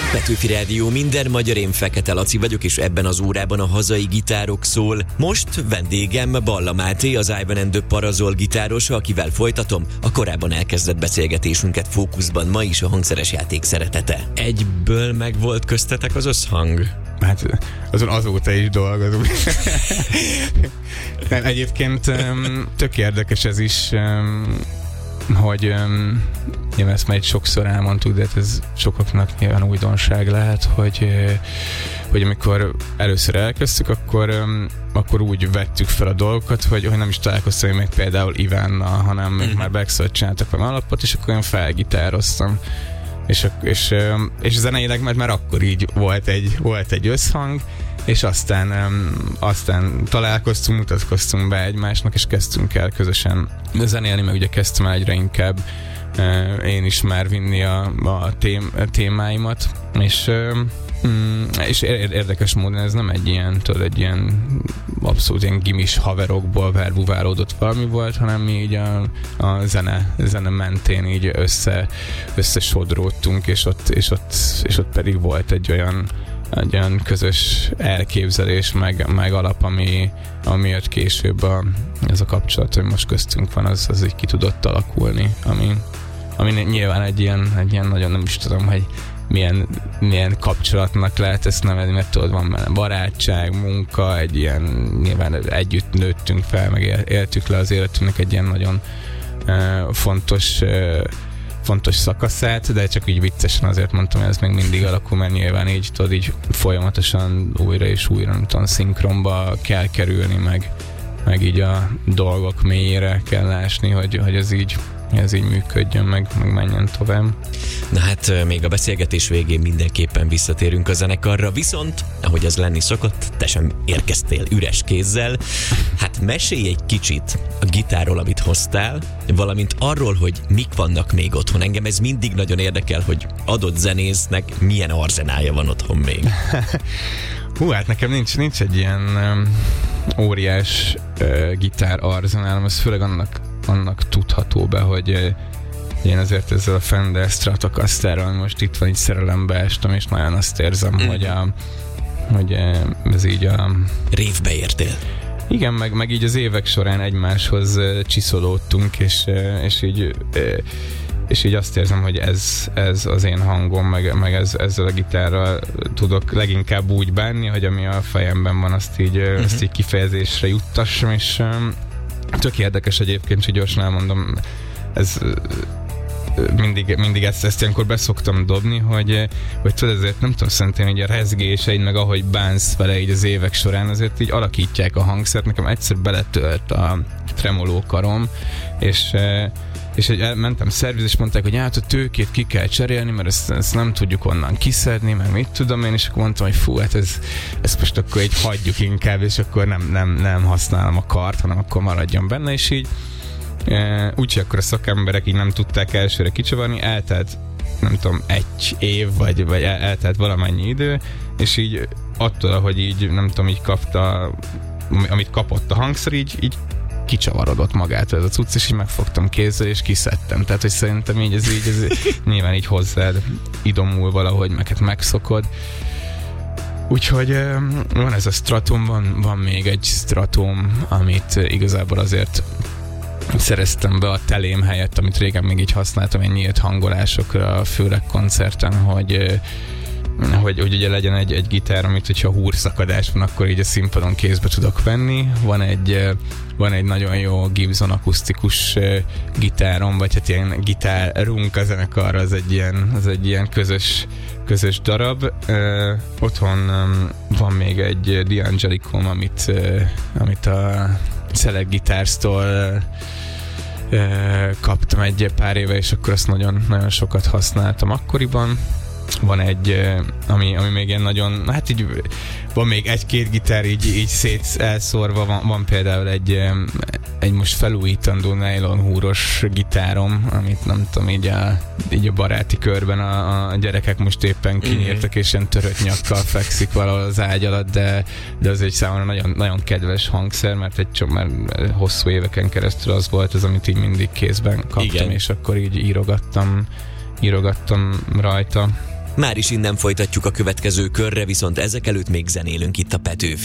Petőfi Rádió, minden magyar, én Fekete Laci vagyok, és ebben az órában a hazai gitárok szól. Most vendégem Balla Máté, az Ivan and the Parazol gitárosa, akivel folytatom a korábban elkezdett beszélgetésünket. Fókuszban ma is a hangszeres játék szeretete. Egyből meg volt köztetek az összhang? Hát azon azóta is dolgozunk. Nem, egyébként tök érdekes ez is, hogy én ezt már sokszor elmondtuk, de ez sokaknak nyilván újdonság lehet, hogy amikor először elkezdtük, akkor úgy vettük fel a dolgokat, hogy nem is találkoztam még például Ivánnal, hanem már backside csináltak valami alapot, és akkor én felgitároztam. És zeneileg már akkor így volt egy összhang, és aztán találkoztunk, mutatkoztunk be egymásnak, és kezdtünk el közösen zenélni, meg ugye kezdtem el egyre inkább én is már vinni a témáimat, és érdekes módon ez nem egy ilyen abszolút ilyen gimis haverokból verbuválódott valami volt, hanem mi így a zene mentén így összesodródtunk, és ott pedig volt egy olyan közös elképzelés, meg alap, ami jött később ez a kapcsolat, hogy most köztünk van, az így ki tudott alakulni, ami nyilván egy ilyen nagyon, nem is tudom, hogy milyen kapcsolatnak lehet ezt nevezni, mert tudod, van benne barátság, munka, egy ilyen, nyilván együtt nőttünk fel, meg éltük le az életünknek egy ilyen nagyon fontos szakaszát, de csak így viccesen azért mondtam, hogy ez még mindig alakul, mert nyilván így tudod, így folyamatosan újra és újra, nem tudom, szinkronba kell kerülni, meg így a dolgok mélyére kell ásni, hogy ez így működjön, meg menjen tovább. Na hát még a beszélgetés végén mindenképpen visszatérünk a zenekarra, viszont, ahogy az lenni szokott, te sem érkeztél üres kézzel. Hát mesélj egy kicsit a gitárról, amit hoztál, valamint arról, hogy mik vannak még otthon. Engem ez mindig nagyon érdekel, hogy adott zenésznek milyen arzenálja van otthon még. Hát nekem nincs egy ilyen óriás gitár arzenálom, ez főleg annak tudható be, hogy én azért ezzel a Fender Stratocasterral most itt van, így szerelembe estem, és nagyon azt érzem, hogy ez így a... Révbe értél. Igen, meg így az évek során egymáshoz csiszolódtunk, és így azt érzem, hogy ez az én hangom, meg ezzel a gitárral tudok leginkább úgy bánni, hogy ami a fejemben van, azt így kifejezésre juttassam, és tök érdekes egyébként, hogy gyorsan elmondom, ez mindig ezt ilyenkor beszoktam dobni, hogy tudod, ezért nem tudom, szerintem így a rezgéseid, meg ahogy bánsz vele így az évek során, azért így alakítják a hangszert. Nekem egyszer beletölt a tremoló karom, és mentem szerviz, és mondták, hogy hát a tőkét ki kell cserélni, mert ezt nem tudjuk onnan kiszedni, mert mit tudom én, és akkor mondtam, hogy fú, hát ezt most akkor így hagyjuk inkább, és akkor nem használom a kart, hanem akkor maradjon benne, és így úgyhogy akkor a szakemberek így nem tudták elsőre kicsavarni, eltelt nem tudom, egy év, vagy eltelt valamennyi idő, és így attól, hogy így nem tudom, így kapta, amit kapott a hangszer, így kicsavarodott magát ez a cucc, és így megfogtam kézzel, és kiszedtem. Tehát, hogy szerintem így ez nyilván így hozzád idomul valahogy, meg hát megszokod. Úgyhogy van ez a Stratum, van még egy Stratum, amit igazából azért szereztem be a telém helyett, amit régen még így használtam egy nyílt hangolásokra, főleg koncerten, hogy ugye legyen egy gitár, amit hogyha húrszakadás van, akkor így a színpadon kézbe tudok venni. Van egy nagyon jó Gibson akusztikus gitárom, vagy hát ilyen gitárunk a zenekarra, az egy ilyen közös darab. Otthon van még egy D'Angelicom, amit a Select Guitars-tól kaptam egy pár éve, és akkor azt nagyon, nagyon sokat használtam akkoriban. Van egy, ami még ilyen nagyon, hát így van még egy-két gitár így szét elszórva, van például egy most felújítandó nylon húros gitárom, amit nem tudom, így a baráti körben a gyerekek most éppen kinyírtak, és ilyen törött nyakkal fekszik valahol az ágy alatt, de az egy számomra nagyon, nagyon kedves hangszer, mert már hosszú éveken keresztül az volt az, amit így mindig kézben kaptam. Igen. És akkor így írogattam rajta. Már is innen folytatjuk a következő körre, viszont ezek előtt még zenélünk itt a Petőfi